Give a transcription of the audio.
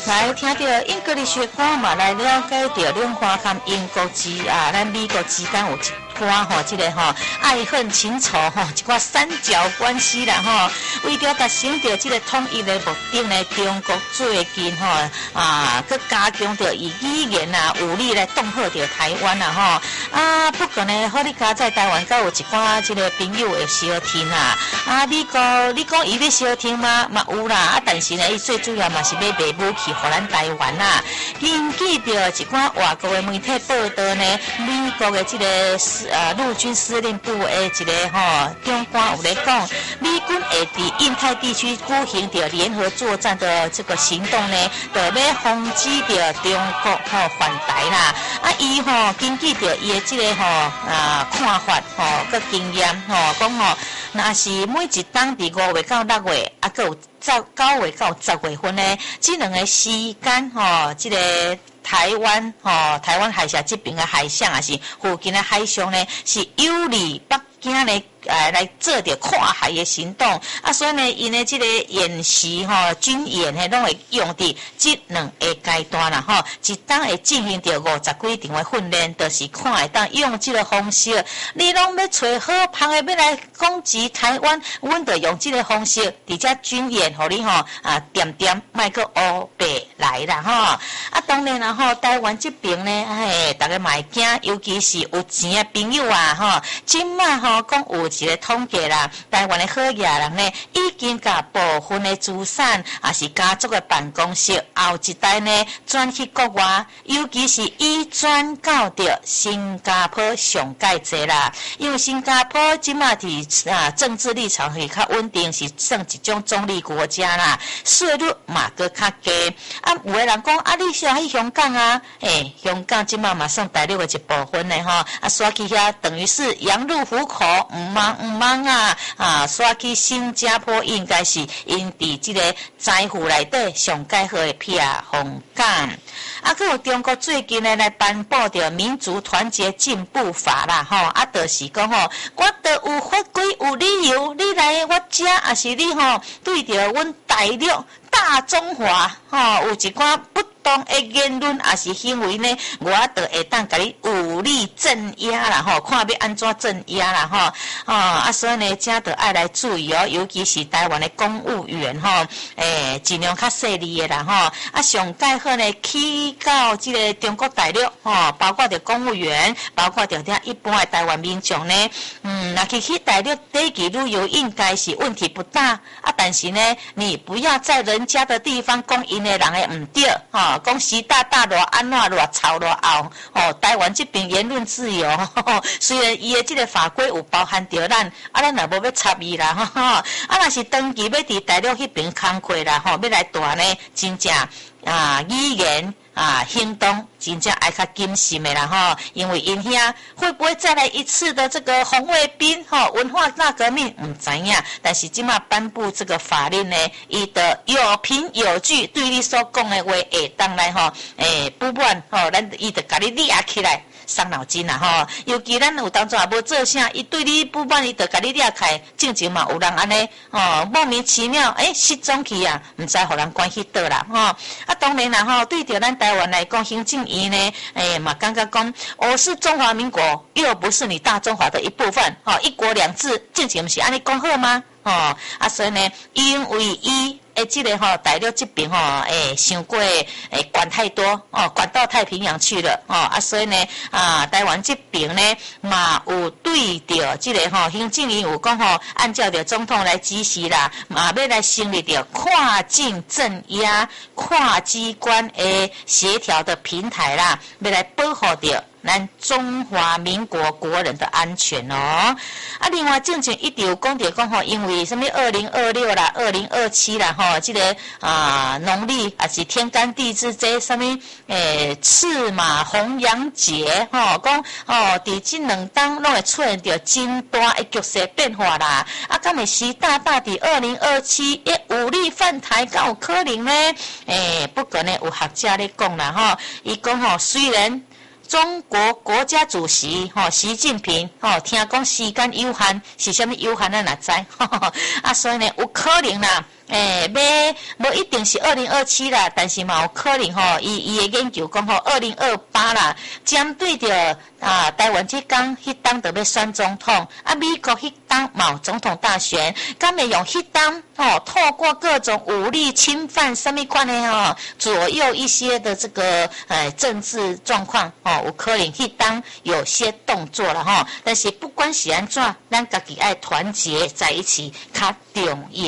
来听到英格丽学歌嘛，来了解到两岸和英国咱美国之间有一寡这个爱恨情仇一寡三角关系啦为着达成着这个统一的目的呢，中国最近佮加强着以语言武力来恫吓着台湾啦不过呢，好你家在台湾敢有一寡这个朋友会相听你讲伊要相听吗？嘛有啦但是呢，伊最主要嘛是要卖武器给咱台湾啦。根据着一寡外国的媒体报道呢，美国的这个陆军司令部的一个长官有咧讲，美军会伫印太地区举行着联合作战的这个行动呢，就要防止着中国反台啦。伊根据着伊的这个看法佮经验讲若是每一档伫5月到6月，佮有9月到10月份呢，这两个时间这个台湾海峡这边的海象也是附近的海象呢，是有利北京呢来做着跨海的行动所以呢，因的这个演习军演呢，拢会用伫这两个阶段啦一档会进行着50几场的训练，就是看会当用这个方式，你拢要找好旁的要来攻击台湾，阮就用这个方式，伫遮军演，互你点点莫去乌白来啦当然啦台湾这边呢，大家嘛会惊，尤其是有钱的朋友今仔讲有一个统计啦，台湾的好野人呢，已经把部分的资产也是家族的办公室后一代呢转去国外，尤其是移转到着新加坡上界多啦。因为新加坡即马伫政治立场是较稳定，是算一种中立国家啦，税率嘛佫较低。有的人讲你是去香港香港即马嘛算大陆的一部分呢刷去遐等于是羊入虎口，唔忙刷去新加坡应该是因伫这个财富内底上介好的撇风港。佫有中国最近呢来颁布着民族团结进步法啦就是讲我都有法规有理由，你来我遮也是你对着阮大陆大中华有一寡不当的言论也是行为呢，我就会当甲你武力镇压啦看要安怎镇压啦所以呢，这就爱来注意尤其是台湾的公务员尽量较细腻的啦上介好呢去到这个中国大陆包括着公务员，包括着一般的台湾民众呢若去大陆短期旅游应该是问题不大但是呢，你不要在人家的地方讲因的人的唔对讲习大大偌安怎偌吵偌拗台湾这边言论自由虽然伊的这个法规有包含着咱咱也无要插伊啦若是长期要伫大陆迄边工课啦要来住呢，真正语言行动真正爱较谨慎的啦因为因遐会不会再来一次的这个红卫兵文化大革命唔知影，但是即马颁布这个法令呢，伊的有凭有据，对你所讲的话会当来不管咱伊就甲你抓起来伤脑筋啦尤其咱有当作也无做啥，伊对你不满，伊就甲你抓起来，正经嘛有人安尼莫名其妙失踪去唔知互人关去倒啦当然啦对着咱台湾来讲，行政院呢嘛感觉讲我是中华民国，又不是你大中华的一部分一国两制，正经不是安尼讲好吗所以呢，因为伊这个大陆这边伤过管太多管到太平洋去了所以呢台湾这边呢嘛有对着这个行政院有讲按照着总统来指示啦，嘛要来成立着跨境镇压、跨机关的协调的平台啦，要来保护着咱中华民国国人的安全另外正经一直有讲着讲因为什么2026啦、2027啦这个农历也是天干地支这什么赤马红羊节讲伫这两当拢会出现着真大的局势变化啦敢会习大大伫2027武力犯台，敢有可能呢不过呢有学者咧讲啦伊讲虽然中国国家主席习近平听讲时间有限，是什么有限咱哪知所以呢有可能啦无一定是2027啦，但是嘛有可能吼，伊的研究讲吼2028啦，针对着台湾这天迄当就要选总统，美国迄当嘛有总统大选，敢会用迄当透过各种武力侵犯什么款的左右一些的这个政治状况有可能迄当有些动作了但是不管是安怎，咱家己爱团结在一起较重要。